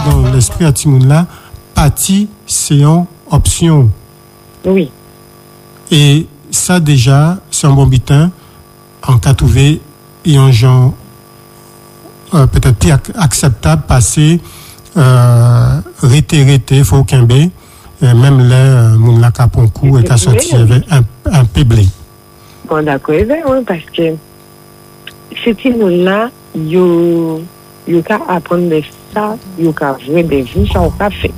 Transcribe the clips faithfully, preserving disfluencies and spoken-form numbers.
dans l'esprit à Timoun là, parti c'est une option. Oui. Et ça déjà, c'est un bon bitin en cas trouvé et un genre euh, peut-être plus ac- acceptable passer euh, rété rété faut qu'un b même les euh, mon la caponkou et qu'a sorti avec un un péblé. Bon d'accord, oui, parce que ces Timoun là, yo yo ka apprendre de ça, yo ka jouer des vues ça on fait.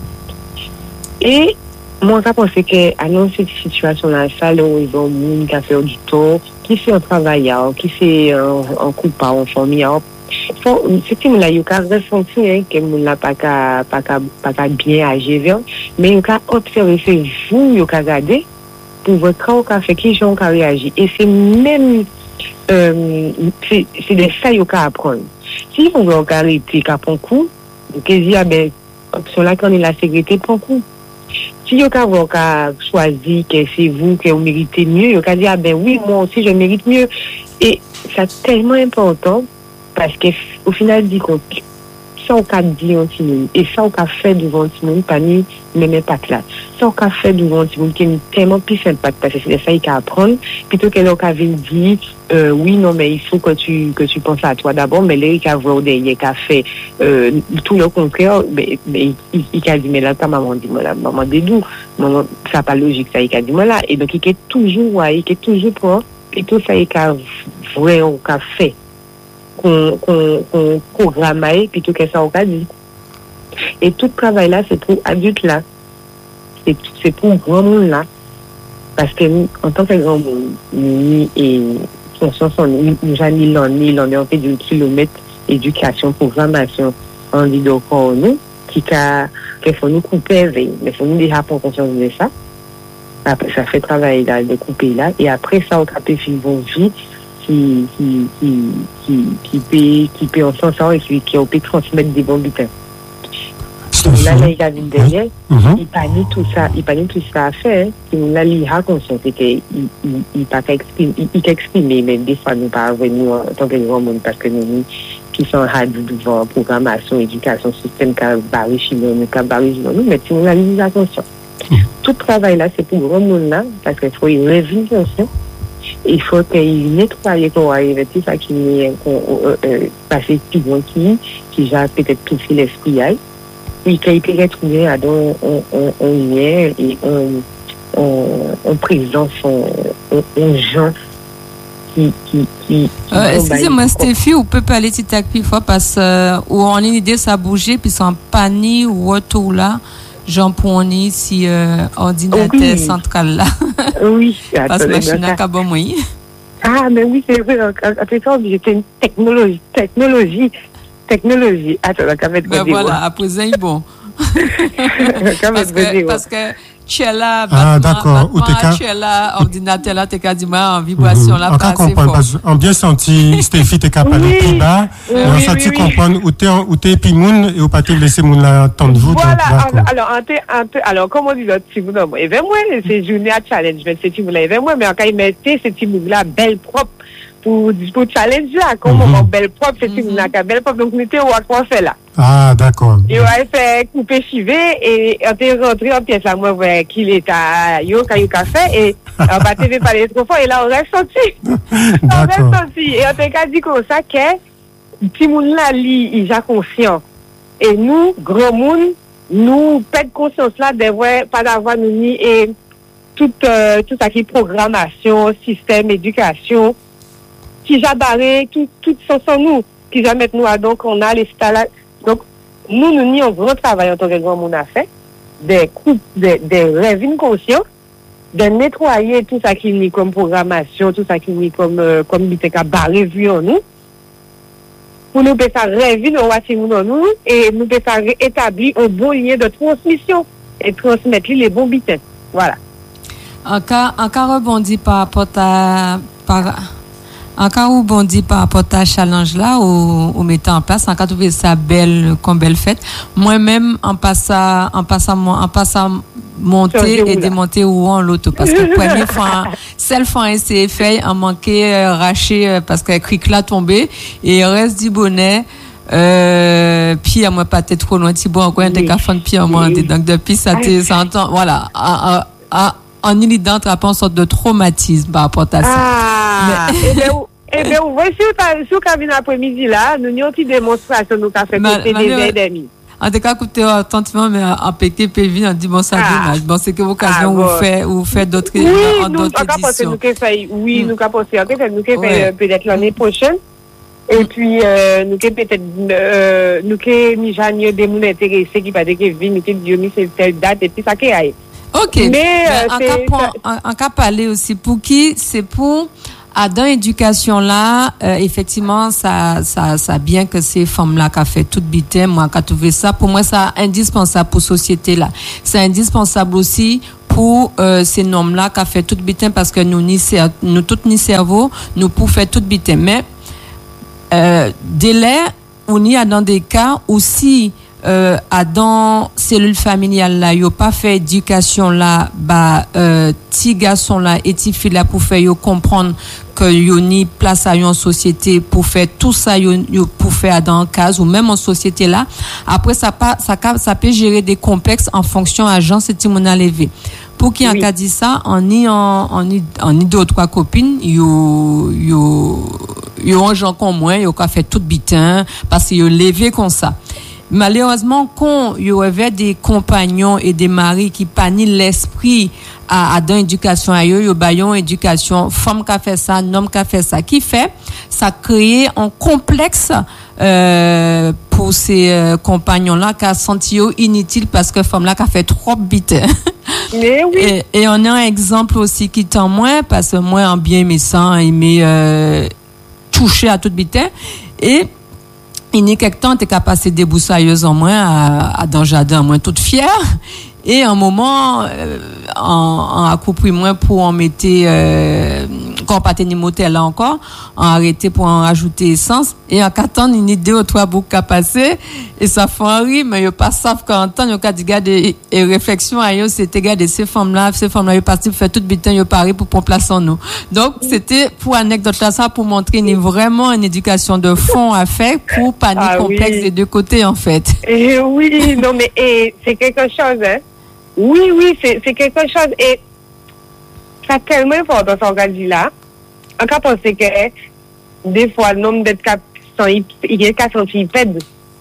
Et moi, je pense que dans cette situation-là, ça, là, où ils ont monde qui a fait du tort, qui fait un travailleur, qui fait un, un coupable, en famille, c'est que là, il y a ressenti que mon n'a pas pas pas bien agir, mais il y a observé c'est vous, il y a regardé pour voir quand on fait qui gens qui réagir. Et c'est même euh, c'est c'est de ça qu'il y a à apprendre. Si vous voulez arrêter qu'à prendre coup, que dit ah ben option là quand il la sécurité prend coup. Si vous avez choisi que c'est vous qui méritez mieux, vous avez dit, ah ben oui, moi aussi je mérite mieux. Et c'est tellement important parce qu'au final, dit qu'on ça on a dit un petit monde et ça on a fait devant un petit monde, pas ni même pas là. Ça on a fait devant un petit monde qui est tellement plus sympathique parce que c'est ça qu'il a apprendre plutôt que l'on a dit euh, oui non mais il faut que tu que tu penses à toi d'abord mais là il a voir derrière qu'il a fait euh, tout le contraire mais, mais il, il a dit mais là ta maman dit moi là maman dédou maman ça pas logique ça il a dit moi là et donc il est toujours ouais, il est toujours pour et tout ça il a vraiment qu'a fait qu'on qu'on qu'on programme plutôt que ça on a dit et tout travail là c'est pour adultes là c'est c'est pour grand monde là parce que nous, en tant que grand monde nous et conscience nous nous jamais l'on ni l'on est en fait du kilomètre éducation programmation en vidéo pour nous qui a qu'il faut nous couper mais faut nous déjà prendre conscience de ça après ça fait travail là de couper là et après ça on capte vivre vie qui qui qui qui qui peut qui peut en sens et qui qui peut transmettre des bons butins. Là là il a vu derrière, il panie tout ça, il panie tout ça à faire, qui nous l'a lié à conscience que il il il pas exprimer, il exprimer mais des fois nous pas nous en tant que grand monde parce que nous qui sont radio devant programmation, éducation, système qui barré chez nous, qui barré chez nous, mais si nous l'a lié à conscience. Tout travail là c'est pour grand monde là parce qu'il faut y revenir conscience. Il faut qu'il nettoie pour arriver tout ça qui est passé plus loin qui qui a peut-être touché l'esprit puis qu'il peut retrouver à dans un lien et en en présence en gens qui qui qui excusez-moi Stéphie ou peut parler petit à petit fois parce que ou on a une idée ça bouger puis sans panique ou retour là Jean Pony si euh, ordinateur oui. Central là. Oui. Parce que machine à cabon oui. Ah mais oui c'est vrai. Après ça j'étais une technologie, technologie, technologie. Attends la caméra. Ben voilà après ça il bon. parce que parce que Chella, ah d'accord, ou t'es qu'à Chella, ordinateur là, t'es qu'à dire en vibration là, pas assez fort. On bien senti Stéphie t'es qu'à parler plus bas, on senti comprendre où t'es où t'es puis moun et où pas te laisser moun là attendre vous. Voilà, alors alors comment on dit l'autre petit moun et ben moi c'est journée à challenge, mais c'est petit moun là et ben moi mais quand il mettait ce petit moun là belle propre pour pour challenge là comment mm-hmm. belle propre c'est une mm-hmm. belle propre donc nous était à quoi faire là ah d'accord et on a fait couper chiver et on est rentré en pièce là moi voir qu'il est à yo caillou café et on va te parler trop fort et là on reste sorti on reste sorti et on t'a dit comme ça que petit monde là li il a conscient et nous grand monde nous perdre conscience là de pas d'avoir nous ni et toute euh, tout ça qui programmation système éducation qui j'ai barré tout tout sans nous qui j'ai mettre nous à donc on a les stades donc nous nous n'y un grand travail en tant que grand monde à faire des coupes des des rêves inconscients de nettoyer tout ça qui est comme programmation tout ça qui est comme euh, comme il était barré vu en nous pour nous faire rêver nos watching nous et nous faire établir un bon lien de transmission et transmettre les bons bitins voilà en cas en cas rebondi par rapport à par en cas où bondi par rapport à challenge là ou ou mettant en place en cas trouver ça belle comme belle fête moi-même en passant en passant en passant monter et démonter ou en l'auto parce que première fois celle fois essayé fait en manqué raché parce que cric là tombé et reste du bonnet euh, puis moi pas être trop loin, Thibaut, encore un des cafons de Pierre, moi, donc depuis ça, ça entend, voilà, en, en, en il d'entre une sorte de traumatisme par rapport à ça. Ah, mais, eh bien, eh bien, vous voyez, si vous avez après-midi là, nous avons une petite démonstration, nous avons fait côté des amis. En tout cas, écoutez attentivement, mais en P T P V, on dit bon, ça dommage. Bon, c'est que l'occasion où fait, où fait d'autres, oui, en nous, d'autres éditions. Nous, fait, oui, mm. nous, pensé, en fait, nous, fait, ouais. peut-être l'année prochaine. Et mm. puis, euh, nous, peut-être, euh, nous, mis Jeanne, des mounes intéressés qui va dire que nous, nous, mis telle date, et puis ça qui aille. Ok. Mais, euh, en cas parler aussi, pour qui, c'est pour, à dans l'éducation là, euh, effectivement, ça, ça, ça bien que ces femmes-là qui a fait toute bité, moi, qui a trouvé ça, pour moi, ça indispensable pour société là. C'est indispensable aussi pour euh, ces noms-là qui a fait toute bité parce que nous, ni, nous, tout ni cerveau, nous pour faire toute bité. Mais, euh, délai, on y a dans des cas aussi, euh, à dans cellule familiale là, yo pas fait éducation là, bah, euh, ti garçon là, et ti fille là pour faire yo comprendre que yo ni place à yo en société pour faire tout ça yo, yo pour faire dans un cas ou même en société là. Après ça pas, ça, ça peut gérer des complexes en fonction agence et ti mon levé. Pour qui en cas dit ça, on y en, on y, on y deux ou trois copines, yo, yo, yo un gens comme moi, yo qu'a fait tout bitin, parce que yo levé comme ça. Malheureusement, quand il y avait des compagnons et des maris qui panient l'esprit à, à dans l'éducation à eux, il y a éducation, femme qui a fait ça, homme qui a fait ça, qui fait, ça crée un complexe, euh, pour ces euh, compagnons-là qui a senti inutile parce que femme-là qui a fait trop bite. Mais oui. Et, et on a un exemple aussi qui tend moins parce que moi, en bien aimé ça, aimé, euh, toucher à toute bite. Et, il n'y a quelque temps, t'es qu'à passer des boussailleuses en moins à, à dans le jardin, en moins toute fière. Et un moment, euh, en, en accoupli moins pour en mettre, euh, quand pas tenir motel là encore, en arrêter pour en rajouter essence. Et en qu'attendre, une idée ou trois boucs à passer. Et ça fait un rire, mais ils pas savent qu'en temps, ils ont dit, garde, et réflexion à eux, c'était, garde, ces femmes-là, ces femmes-là, ils partent faire tout bitin, ils parient pour prendre place en nous. Donc, c'était, pour anecdote là, ça, pour montrer une, vraiment une éducation de fond à faire pour pas ah, complexe oui. des deux côtés, en fait. Et oui, non, mais, et, c'est quelque chose, hein. Oui, oui, c'est, c'est quelque chose. Et ça tellement fort dans ce cas-là. On peut penser que des fois, le nombre d'être sont il y a quatre cents filles pèdes.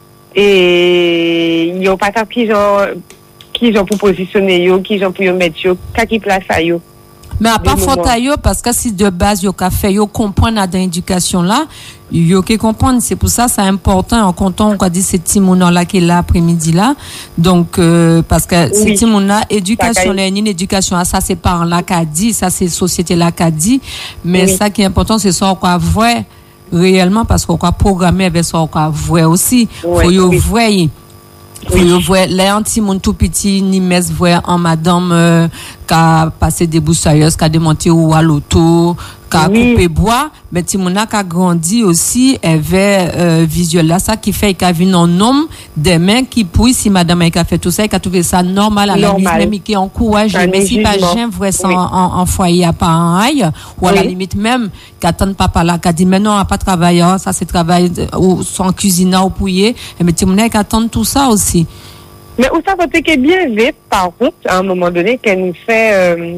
Et il n'y a pas de qui genre qui genre pour positionner, qui genre pour mettre, qui place à eux. Mais à part faute à eux, parce que si de base, yo ka fait, yo comprendre dans l'éducation là, yo qui comprendre, c'est pour ça, c'est important, en comptant, on va dire, c'est Timon là qui est là après-midi là. Donc, euh, parce que oui. c'est Timon là, éducation là, une éducation, ça c'est parents là qui a dit, ça c'est société là qui a dit, mais oui. ça qui est important, c'est ça qu'on voit réellement, parce qu'on va programmer avec ça qu'on voit aussi. Oui, faut yo oui. voir. Faut oui. voir les anti-moun tout petit, ni mes voir en madame, euh, qui a passé des boussailleuses, qui a démonté ou à l'auto, qui a oui. coupé bois, mais Timouna qui a grandi aussi, elle avait, euh, visuel là, ça qui fait qu'il a vu un homme, des mains qui poussent, si madame a fait tout ça, il a trouvé ça normal à la limite, même qui encourage, mais si pas j'aime vrai ça oui. en, en foyer à part en aille, ou à oui. la limite même, qui attend papa là, qui a dit, mais non, on n'a pas travaillé, ça c'est travail, ou sans cuisiner ou pouiller, mais Timouna qui attend tout ça aussi. Mais où ça peut être bien vite, par contre, à un moment donné, qu'elle nous fait, euh,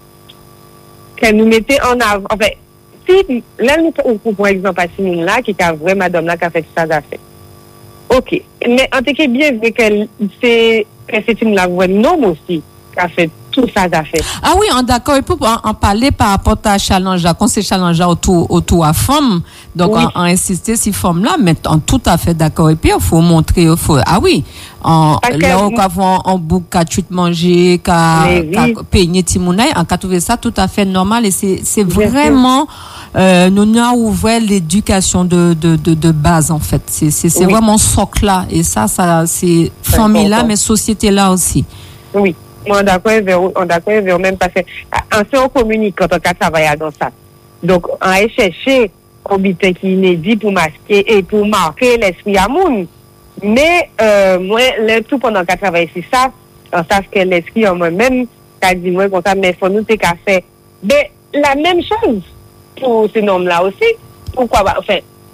qu'elle nous mettait en avant. En fait, si, là, nous, ou, pour exemple, à Simone là, qui a vrai madame là, qui a fait tout ça d'affaires. OK. Mais en tout cas, bien vu qu'elle, c'est, que c'est une la vraie nom aussi, qui a fait tout ça d'affaires. Ah oui, on d'accord. Et pour en, en parler par rapport à challenge, quand c'est challenge autour, autour à femme, donc oui. on, on insister si femme là, mais en tout à fait d'accord. Et puis, il faut montrer, il faut, ah oui, en, là, on va voir en bouc, qu'à tu te manger, qu'à, qu'à peigner Timounay, on a trouvé ça tout à fait normal et c'est, c'est vraiment, euh, nous avons ouvert l'éducation de, de, de, de base, en fait. C'est, c'est, c'est oui. vraiment socle là. Et ça, ça, c'est famille là, mais société là aussi. Oui. On d'accord on d'accord même parce que on se communique quand on travaille dans ça. Donc on a cherché un bitin qui est inédit pour masquer et pour marquer l'esprit à monde. Mais euh, moi le tout pendant qu'on travaille c'est ça, on sait que l'esprit en moi-même qu'a dit moi comme ça mais faut nous t'es qu'à faire. Mais la même chose pour ces noms là aussi. Pourquoi enfin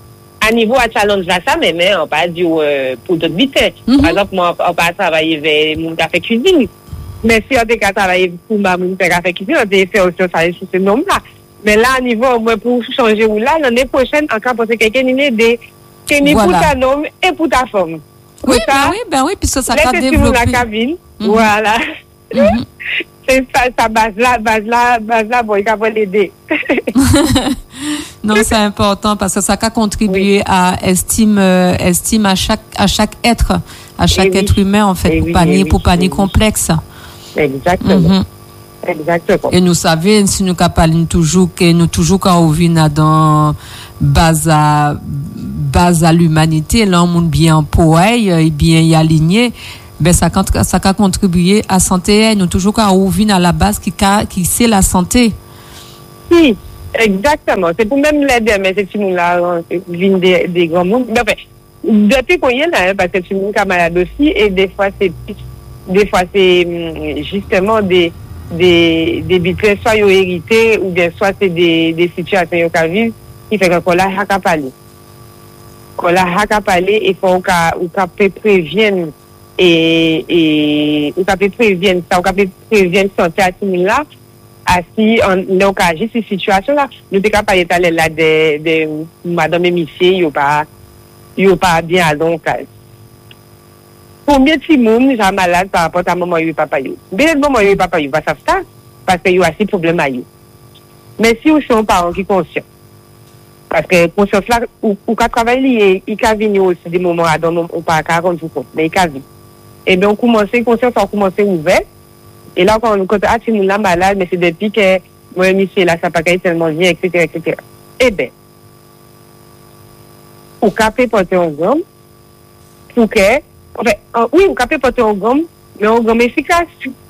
à niveau à challenge là, ça, mais, mais on pas dire euh, pour d'autres bitains. Mhm. Par exemple, moi, on pas travailler avec mon café cuisine. Mais si on a travaillé pour ma mon café cuisine, on a fait aussi travailler sur ce nom-là. Mais là, à niveau, moi, pour changer ou là, l'année prochaine, encore pour quelqu'un, il y a des, c'est ni pour Voilà. ta nom et pour ta femme. Oui, Pour ben ça, oui, ben oui, puisque ça laissez va sur la développer. cabine. Mhm. Voilà. Mhm. C'est ça, ça base là, base là, base là, bon, il va l'aider. Non, c'est important parce que ça va contribuer Oui. à estime, euh, estime à chaque, à chaque être, à chaque oui. être humain, en fait, Eh pour oui, pas eh ni, oui, pour pas eh ni oui. complexe. Exactement. Mhm. Exactement. Et nous savons, si nous parlons toujours, que nous toujours quand on vit dans base à, base à l'humanité, là, on monde bien poète, et bien y aligné, ben, ça, cont- ça a contribué à la santé. Nous toujours quand on vit à la base qui, ca- qui c'est la santé. Si, exactement. C'est pour même l'aider, mais c'est tout là, viennent des, des grands mondes. Mais enfin, depuis qu'on y est là, hein, parce que tout le monde est malade aussi, et des fois c'est, des fois c'est hum, justement des, des, des bêtises, soit ils ont hérité, ou bien soit c'est des, des situations qu'ils ont vécues, qui fait qu'on l'a haka parler. Qu'on l'a haka parler, et faut qu'on peut prévenir, et, et, on peut prévenir ça, on peut prévenir santé à tout le monde là, assis en l'occasion cette situation là nous t'es capable parler là de de madame et monsieur yo pas yo pas bien à donc combien de monde j'ai malade par rapport à maman et papa yo bien maman et papa yo va savent ça parce que yo a ces problèmes à yo mais si vous sont parents qui conscient parce que conscience là ou ou qu'à travailler il ca venir aussi des moments à dans on pas à rendre compte mais il ca venir et bien on commence conscience on commence ouvert. Et là, quand on côté ah, tu nous là malade, mais c'est depuis que moi, monsieur, là, ça n'a pas été tellement bien, et cetera, et cetera. Eh bien, ou capé porter un gomme, pour que, enfin, euh, oui, ou capé porter un gomme, mais un gomme efficace.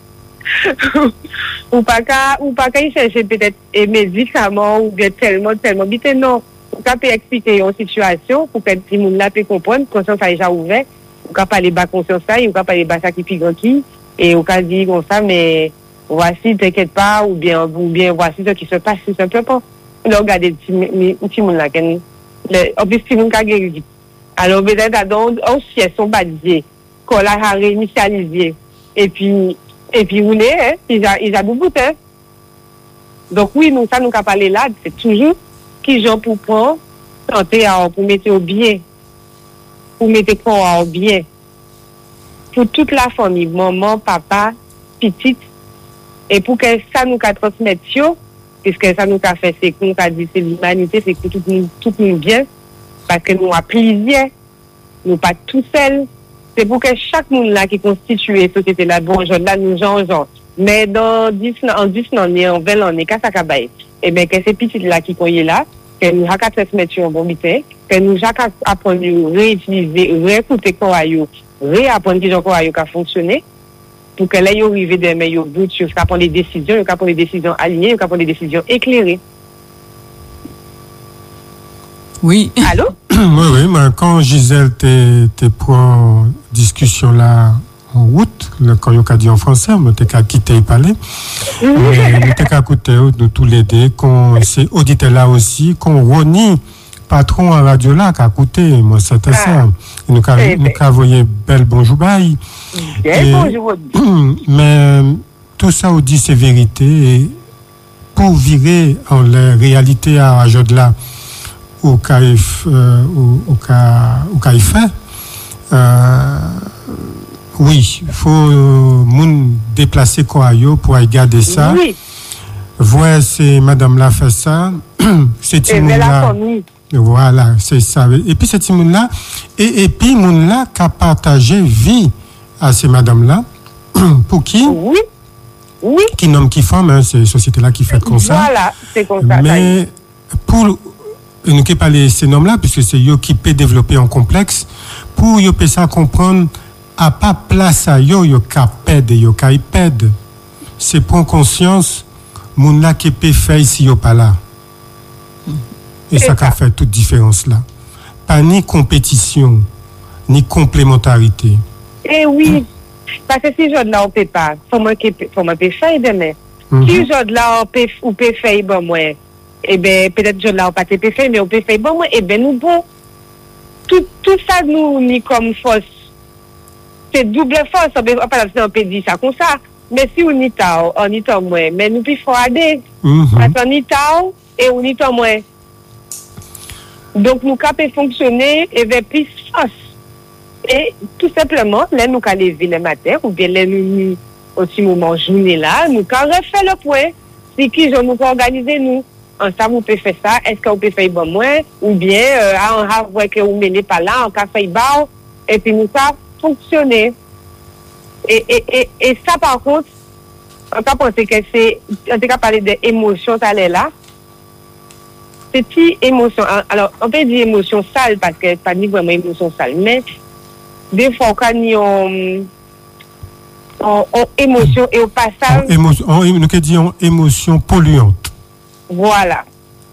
ou pas qu'à, ou pas qu'à y chercher peut-être des médicaments, ou bien tellement, tellement, vite, non. Ou capé expliquer une situation, pour que tout le monde là peut comprendre, conscience a déjà ouvert, ou capé aller bas conscience ça, ou capé aller bas ça qui plus grand qui, et au cas dit comme ça, mais voici, t'inquiète pas, ou bien, ou bien, voici ce qui se passe, tout simplement. Là, regardez, petit petit monde là, en plus, petit monde qui a guéri. Alors, peut-être, donc, on siège son balisé, qu'on l'a réinitialisé, et puis, et puis, vous l'avez, hein, ils a, ils a beaucoup, hein. Donc, oui, nous, ça, nous, qu'à parler là, c'est toujours qui j'en pour prendre, santé, pour mettre au bien, pour mettre corps au bien. Pour toute la famille, maman, papa, petite, et pour que ça nous transmette, puisque ça nous a fait, c'est qu'on a dit, c'est l'humanité, c'est que tout nous, tout nous bien, parce que nous avons plaisir, nous pas tout seuls, c'est pour que chaque monde là qui constitue la société là, bon, là, nous changeons. Mais dans dix en dix ans, en vingt ans, qu'à ça cabaye, et bien, que ces petites là qui sont là, que nous avons transmettre un bon bitin, que nous avons apprendre à réutiliser, réécouter quoi ailleurs, réapprendre qui encore a fonctionné pour que là ils arrivent des meilleurs bouts sur prendre des décisions, prendre des décisions alignées, prendre des décisions éclairées. Oui. Allô? Oui, oui, mais quand Gisèle te, te prend discussion là en route, le quand il a dit en français, on t'a quitté parler. Mais on t'a écouté nous tous les deux, qu'on s'est audité là aussi, qu'on renie patron à radio là qui a coûté, moi c'était ah. ça. Il nous a eh nous a envoyé belle bonjour bye. Belle bonjour. Mais tout ça on dit c'est vérité et pour virer en la réalité à radio là au caïf euh, au ca au caïf euh, oui, il faut euh, moun déplacer quoi pour regarder ça. Oui. Voir c'est madame là fait ça, c'est tout là. Voilà, c'est ça. Et puis, cette monde-là, et, et puis, monde-là qui a partagé vie à ces madames-là, pour qui? Oui. Oui. Qui nomme qui femme, hein, c'est société-là qui fait comme ça. Voilà, c'est comme ça. Mais, pour, nous qui parlons de ces noms-là, puisque c'est eux qui peut développer un complexe, pour eux peut ça comprendre, à pas place à eux, eux qui pèdent, eux qui pèdent. C'est prendre conscience, monde-là qui peut faire ici, eux pas là. Et ça qui a fait toute différence là. Pas ni compétition, ni complémentarité. Eh oui, parce que si je là on peut pas, faut moi que faut moi faire demain. Mm-hmm. Si je là on peut ou peut faire bon moi, eh ben peut-être je là on pas peut faire mais on peut faire bon moi, eh ben nous bon. tout, tout ça nous ni comme force. C'est double force, on peut, on peut dire ça comme ça. Mais si on y t'a, on y t'a moins, mais nous plus faut aider. Mm-hmm. Parce qu'on y t'a et on y t'a moins. Donc nous capons fonctionner avec plus force. Et tout simplement, là nous allons lever le matin, ou bien là nous, au petit moment journée là, nous allons refaire le point. C'est qui je nous organiser nous. En ça, vous pouvez faire ça, est-ce que vous pouvez faire bon moins, ou bien, euh, en havre que vous menez pas là, en café bar, et puis nous ça fonctionner. Et, et, et, et ça, par contre, on peut penser que c'est, on peut parler d'émotions, ça l'est là. Petite émotion, alors, on peut dire émotion sale, parce que pas ni vraiment émotion sale, mais, des fois, quand il y a, en, en émotion et au passage. En émotion, en, nous disons émotion polluante. Voilà.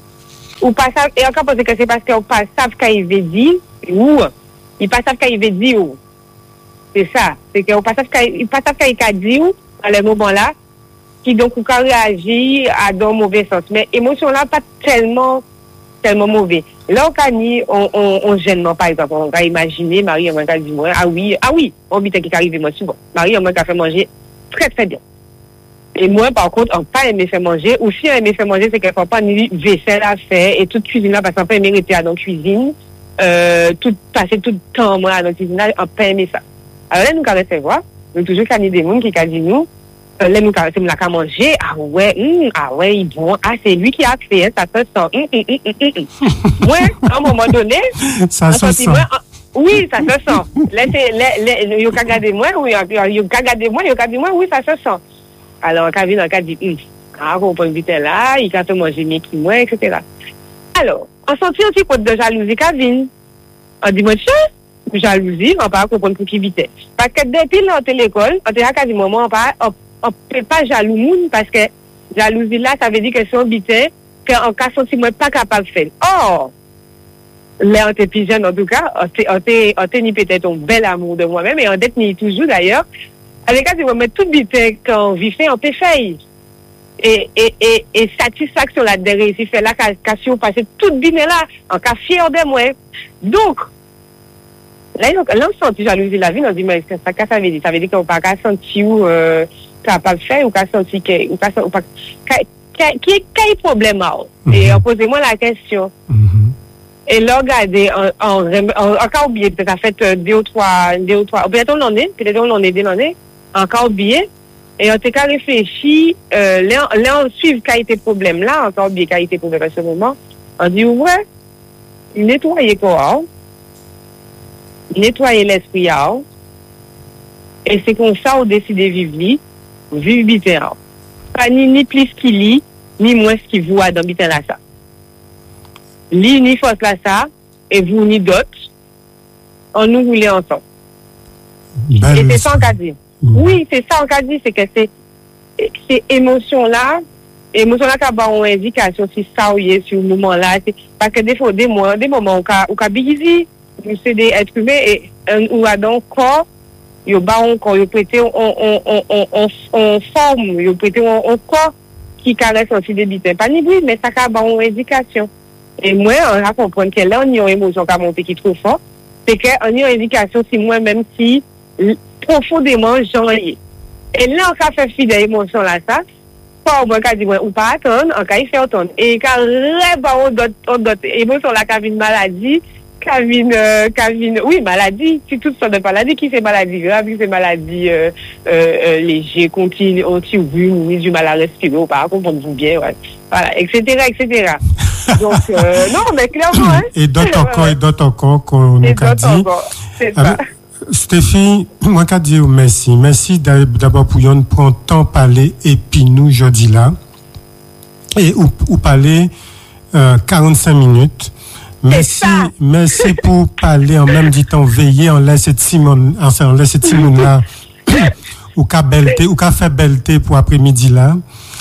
Ou pas ça, et encore parce que c'est parce qu'on pas savent qu'il veut dire, ou, ils pas savent qu'il veut dire, ou. C'est ça. C'est qu'on pas savent qu'il pas savent qu'il a dit, ou, à ce moment-là, qui donc, ou quand réagit à dans mauvais sens. Mais émotion là, pas tellement, tellement mauvais. Là, on a dit, on, on, on gêne, par exemple, on va imaginer, Marie, on va dire, moi, ah oui, ah oui, on vit qui arrive, moi, souvent. Marie, on m'a fait manger très, très bien. Et moi, par contre, on pas aimé faire manger. Ou si on aimé faire manger, c'est qu'elle ne pas ni vaisselle à faire et toute cuisine là, parce qu'on pas aimé rester à dans la cuisine, euh, tout, passer tout le temps, moi, à dans la cuisine là, on pas aimé ça. Alors là, nous, quand on voir, nous, toujours, quand il y a des gens qui dit nous, euh, là, nous, quand on a manger, ah ouais, hum, ah ouais, il bon, ah, c'est lui qui a créé, ça se sent, hum, hum, hum, hum, hum. Moi, à un moment donné, ça se sent. Moi, oui, ça se sent. Là, c'est, là, là, il y a qu'à garder moi, oui, il y a qu'à garder moi, il y a qu'à dire moi, oui, ça se sent. Alors, quand il vient, il dit, hum, ah, on peut inviter là, il a fait manger mieux que moi, et cetera. Alors, on sentit un petit peu de jalousie, Kavin. On dit, moi, tiens, jalousie, on ne peut pas comprendre pour qui vite. Parce que depuis l'entrée de l'école, on dit, quasiment, on ne peut pas jaloux, parce que jalousie là, ça veut dire que si on bitait, qu'on a senti moi pas capable de faire. Or, là, on était plus jeune, en tout cas, on était ni peut-être un bel amour de moi-même, et on était ni toujours d'ailleurs. Avec ça, on met tout bitin quand on vit fait, on peut faire. Et, et, et, et satisfaction là-dedans, réussir faire là, quand si on passe tout bien là, on est fier de moi. Donc, là, on sent jalousie la vie, on dit, mais ça, ça veut dire, ça veut dire qu'on n'a pas senti ou, euh, capable de faire, ou qu'on senti que, ou pas, ou pas, qui est le problème, mm-hmm. Et posez-moi la question. Mm-hmm. Et là, regardez, encore oublié, peut-être, ça fait deux ou trois, deux ou trois, peut-être on l'en est, peut-être on l'en est, on l'en est, encore oublié, et on t'a qu'à réfléchir, euh, là, là, on suit quel était le problème là, encore oublié quel était le problème à ce moment, on dit, ouais, nettoyer quoi, nettoyer l'esprit, et c'est comme ça, on décide de vivre, vivre bitin, pas ni, ni plus qu'il lit, ni moins ce qu'il voit dans bitin là, ça. Li ni force là ça, et vous ni d'autres, on nous voulait ensemble. Ben, et c'est ça qu'on a dit. Mmh. Oui, c'est ça qu'on a dit, c'est que c'est, c'est émotion là, émotion là qui a une indication si ça ou est sur le moment là, parce que des fois, des moments, des moments où on a busy, c'est des êtres humains, et ou a donc corps, il y a un corps, il y a prêté en forme, il y a prêté en corps qui caresse aussi des bitins. Pas ni bruit, mais ça a une indication. Et moi, on a compris que là, on y a une émotion qui a monté qui est trop fort. C'est qu'on a une indication si moi, même si profondément, j'en ai. Et là, on a fait fi de l'émotion là, ça. Pas au moins qu'à dire, ou pas attendre, on a fait attendre. Et quand on a d'autres émotions là, qui a une maladie, qui a une, euh, oui, maladie, c'est toutes sortes de maladies. Qui fait maladie grave, qui fait maladie euh, euh, euh, léger, continue, anti-rhume, du mal à respirer, ou pas, comprendre-vous bien, ouais. Voilà, et cetera, et cetera. Donc, euh, non, mais clairement, hein. Et d'autres encore, et d'autres encore qu'on nous a dit. C'est ça. Stéphie, moi, qu'a dit merci. Merci d'abord pour yon prendre temps parler et puis nous, jeudi là. Et ou, ou parler, euh, quarante-cinq minutes. Merci, merci pour parler en même temps, veiller, on laisse Simone, enfin, on laisse Simone là, ou qu'a belleté, ou qu'a fait belleté pour après-midi là.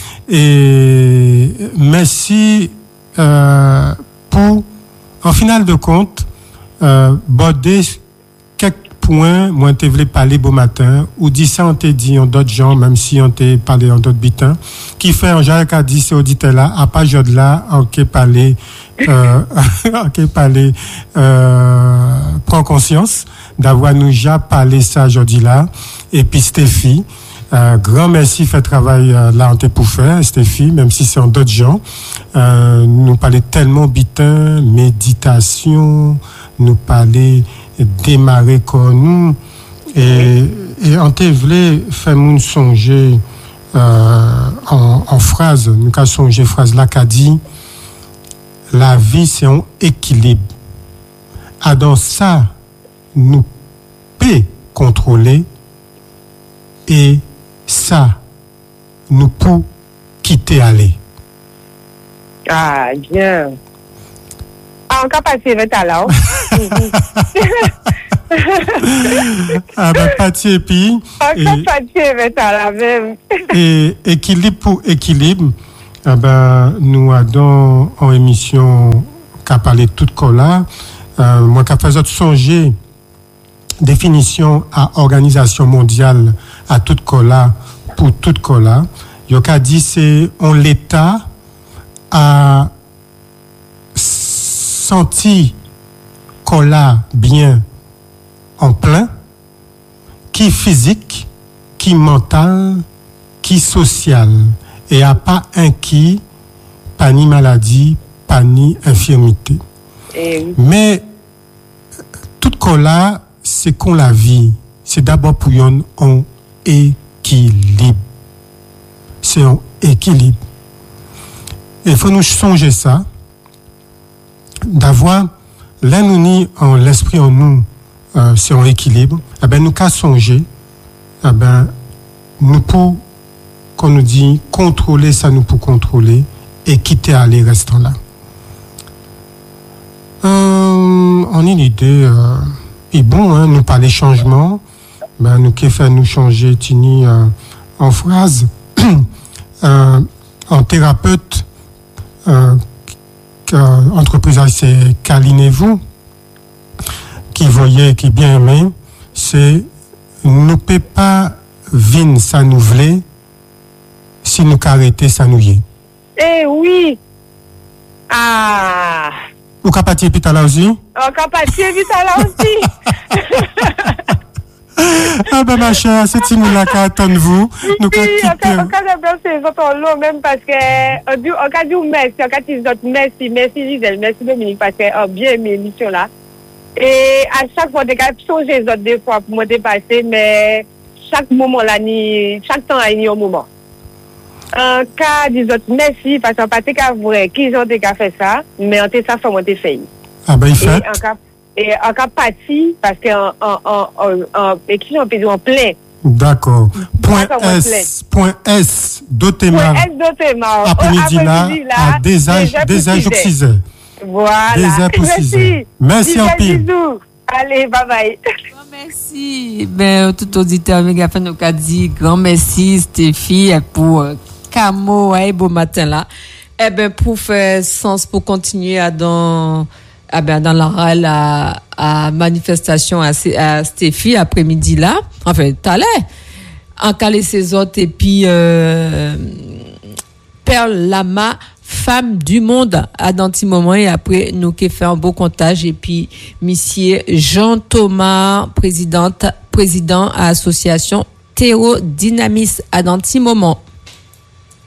Et merci, euh, pour, en finale de compte, euh, border quelques points, moi, t'ai voulu parler beau matin, ou dit ça, on t'a dit en d'autres gens, même si on t'a parlé en d'autres bitins, qui fait, en général, qu'a dit ces auditeurs là, à pas de là, on t'a parlé, euh, ok, parler, euh, prend conscience d'avoir nous déjà parlé ça aujourd'hui là. Et puis Stéphie, euh, grand merci fait travail euh, là on t'est pour faire, Stéphie, même si c'est en d'autres gens. Euh, nous parler tellement bitin, méditation, nous parler démarrer comme nous. Et, et on t'a voulu faire nous songer euh, en, en phrase, nous avons songé phrase là qu'a dit la vie c'est un équilibre. Ah, dans ça, nous peut contrôler et ça, nous peut quitter aller. Ah, bien. Ah, on peut passer avec ta là. Ah ben, Pati et puis. On peut passer avec ta là même. Et équilibre pour équilibre, ah ben, nous avons en émission qu'à parler de tout cola. Euh, moi, qu'à faire songer définition à Organisation mondiale à tout cola pour tout cola. Yo qu'a dit c'est on l'État a senti cola bien en plein, qui physique, qui mental, qui social, et a pas un qui, pas ni maladie, pas ni infirmité. Et... Mais tout cola, c'est qu'on la vie. C'est d'abord pour yon un équilibre. C'est un équilibre. Il faut nous songer ça, d'avoir l'ennemi en l'esprit en nous, euh, c'est un équilibre. Eh ben nous qu'à songer, eh ben nous pour qu'on nous dit contrôler ça, nous pour contrôler et quitter aller restant là. Euh, on a une idée. Euh, et bon, hein, nous parler changement, ben nous qui fait nous changer tini euh, en phrase. euh, en thérapeute, euh, euh, entreprise c'est Calinez-vous, qui voyait, qui bien aimé, c'est nous peut pas vin ça nous voulait si nous arrêter ça nous y est. Eh oui. Ah. Ou capati et puis là aussi? On capati et puis là aussi. Ah ben ma chère, c'est une là qui attend vous. Nous oui, on a bien autres l'eau même parce que on dit on a dit merci, on a dit d'autres merci, merci Gisèle, merci Dominique parce que on bien aimé l'émission là. Et à chaque fois, je songe les autres des fois pour me dépasser, mais chaque moment là, ni, chaque temps là, il y a un moment. En cas des autres, merci, parce qu'en pas qu'à vrai, qu'ils ont déjà fait ça, mais en fait, ça, faut monter fait. Ah ben, il fait. Et en cas parti, parce qu'en, en, en, en, en, et qui ont payé en plein. D'accord. Point S, point S, Dotéma. Point S, Dotéma. Après-midi là, à des âges, des âges oxysés. Voilà. Des âges oxysés. Merci en pile. Allez, bye bye. Grand merci. Ben, tout auditeur, méga fan, nous a dit grand merci, Stéphie, pour Camo, et beau matin là. Eh ben, pour faire sens, pour continuer à dans, ah ben, dans la, la, à manifestation à, à Stéphie après-midi là. Enfin, t'allais. En calé ses autres, et puis, euh, Perle Lama, femme du monde à dans petit moment et après nous qui fait un beau comptage et puis monsieur Jean Thomas présidente président à l'association Théo Dynamis à dans petit moment.